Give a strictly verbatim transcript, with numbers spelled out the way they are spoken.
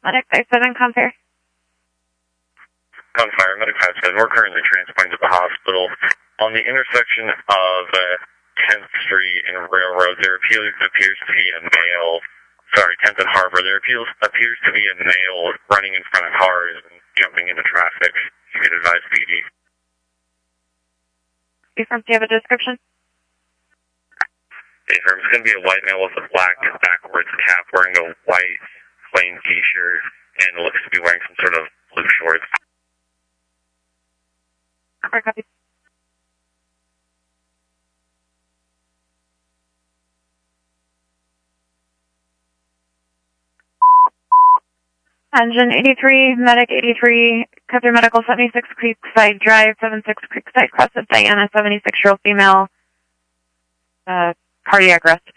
Medic five seven, compare. Gunfire, Medic five seven. We're currently transporting to the hospital. On the intersection of uh, tenth Street and Railroad, there appears, appears to be a male, sorry, tenth and Harbor, there appears, appears to be a male running in front of cars and jumping into traffic. You can advise P D. Affirm, do you have a description? Affirm, it's going to be a white male with a black backwards cap, wearing a white plain t-shirt, and looks to be wearing some sort of blue shorts. Or copy. Engine eighty-three, Medic eighty-three, Custer Medical seventy-six Creekside Drive, seventy-six Creekside, Cross of Diana, seventy-six-year-old female, uh, cardiac arrest.